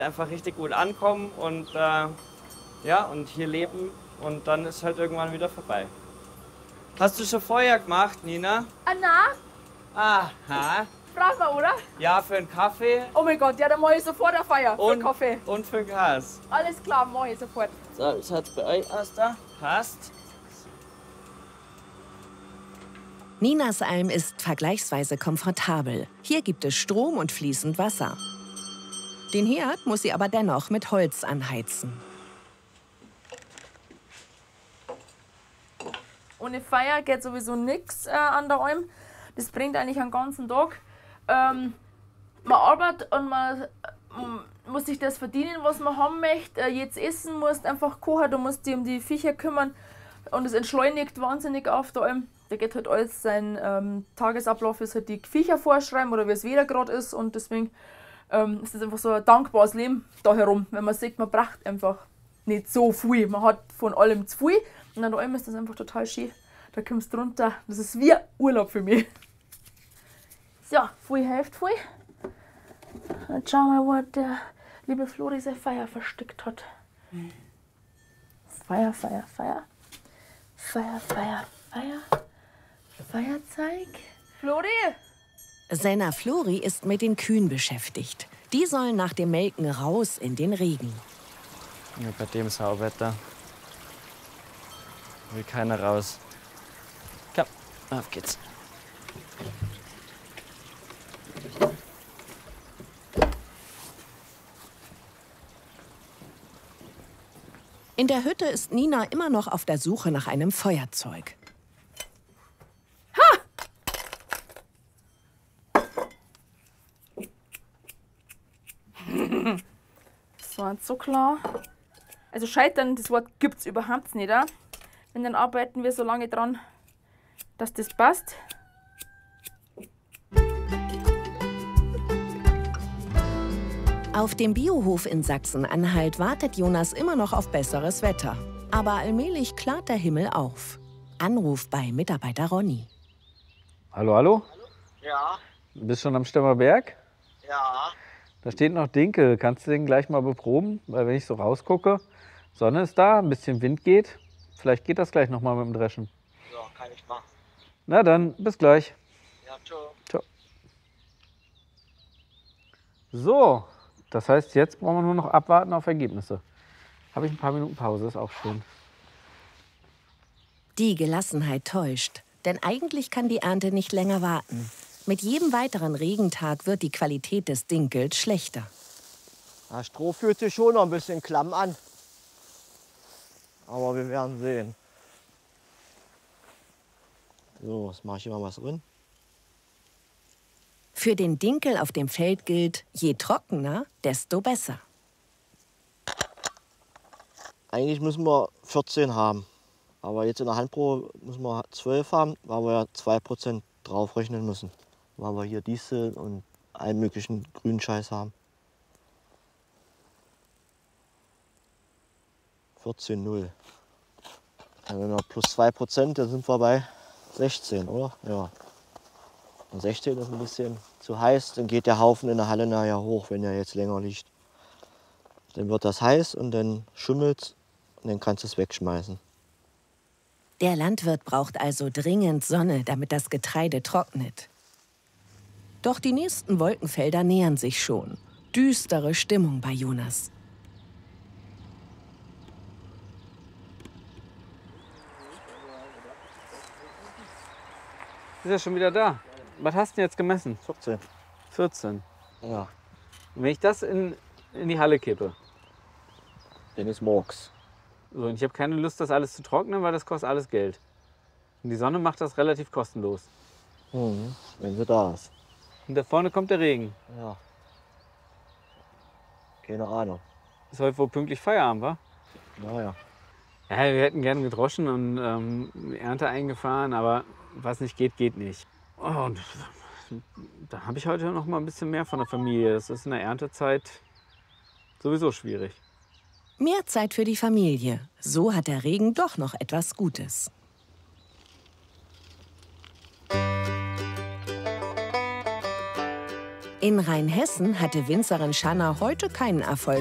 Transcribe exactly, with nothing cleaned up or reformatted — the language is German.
Einfach richtig gut ankommen und äh, ja, und hier leben und dann ist halt irgendwann wieder vorbei. Hast du schon Feuer gemacht, Nina? Ah, na? Aha. Brauchen wir, oder? Ja, für einen Kaffee. Oh mein Gott, ja, dann mache ich sofort ein Feuer für und, einen Kaffee. Und für ein Gas. Alles klar, mache ich sofort. So, wie schaut's bei euch aus da? Passt. Ninas Alm ist vergleichsweise komfortabel. Hier gibt es Strom und fließend Wasser. Den Herd muss sie aber dennoch mit Holz anheizen. Ohne Feuer geht sowieso nichts äh, an der Alm. Das bringt eigentlich einen ganzen Tag. Ähm, man arbeitet und man äh, muss sich das verdienen, was man haben möchte. Äh, jetzt essen musst einfach kochen, du musst dich um die Viecher kümmern. Und es entschleunigt wahnsinnig auf der Alm. Da geht halt alles, sein ähm, Tagesablauf ist halt die Viecher vorschreiben oder wie es wieder gerade ist. Und deswegen ähm, ist das einfach so ein dankbares Leben da herum. Wenn man sieht, man braucht einfach nicht so viel. Man hat von allem zu viel. Und an der Alm ist das einfach total schön. Da kommst du runter. Das ist wie Urlaub für mich. So, viel hilft viel. Jetzt schauen wir, wo der liebe Flori sein Feuer versteckt hat. Feuer, Feuer, Feuer. Feuer, Feuer, Feuer. Feuerzeug. Flori! Senna Flori ist mit den Kühen beschäftigt. Die sollen nach dem Melken raus in den Regen. Ja, bei dem Sauwetter will keiner raus. Komm, auf geht's. In der Hütte ist Nina immer noch auf der Suche nach einem Feuerzeug. Ha! Das war so klar. Also scheitern, das Wort gibt's überhaupt nicht. Auch. Und dann arbeiten wir so lange dran, dass das passt. Auf dem Biohof in Sachsen-Anhalt wartet Jonas immer noch auf besseres Wetter. Aber allmählich klart der Himmel auf. Anruf bei Mitarbeiter Ronny. Hallo, hallo? Ja. Du bist schon am Stemmerberg? Ja. Da steht noch Dinkel. Kannst du den gleich mal beproben? Weil wenn ich so rausgucke, Sonne ist da, ein bisschen Wind geht. Vielleicht geht das gleich noch mal mit dem Dreschen. Ja, kann ich machen. Na dann, bis gleich. Ja, ciao. Ciao. So, das heißt, jetzt brauchen wir nur noch abwarten auf Ergebnisse. Habe ich ein paar Minuten Pause, ist auch schön. Die Gelassenheit täuscht, denn eigentlich kann die Ernte nicht länger warten. Mit jedem weiteren Regentag wird die Qualität des Dinkels schlechter. Das Stroh fühlt sich schon noch ein bisschen klamm an. Aber wir werden sehen. So, jetzt mache ich immer was drin. Für den Dinkel auf dem Feld gilt, je trockener, desto besser. Eigentlich müssen wir vierzehn haben. Aber jetzt in der Handprobe müssen wir zwölf haben, weil wir ja zwei Prozent draufrechnen müssen. Weil wir hier Distel und allen möglichen grünen Scheiß haben. vierzehn Komma null. Wenn wir plus zwei Prozent, dann sind wir bei sechzehn, oder? Ja. Und sechzehn ist ein bisschen zu heiß, dann geht der Haufen in der Halle nachher hoch, wenn er jetzt länger liegt. Dann wird das heiß und dann schimmelt und dann kannst du es wegschmeißen. Der Landwirt braucht also dringend Sonne, damit das Getreide trocknet. Doch die nächsten Wolkenfelder nähern sich schon. Düstere Stimmung bei Jonas. Ist ja schon wieder da. Was hast du denn jetzt gemessen? vierzehn. vierzehn. Ja, Und wenn ich das in, in die Halle kippe, dann ist morgens. so, und ich habe keine Lust, das alles zu trocknen, weil das kostet alles Geld. Und die Sonne macht das relativ kostenlos. Mhm, wenn sie da ist. Und da vorne kommt der Regen. Ja. Keine Ahnung. Ist heute wohl pünktlich Feierabend, wa? Naja. Ja, wir hätten gerne gedroschen und ähm, Ernte eingefahren, aber was nicht geht, geht nicht. Oh, und da habe ich heute noch mal ein bisschen mehr von der Familie. Das ist in der Erntezeit sowieso schwierig. Mehr Zeit für die Familie. So hat der Regen doch noch etwas Gutes. In Rheinhessen hatte Winzerin Schanner heute keinen Erfolg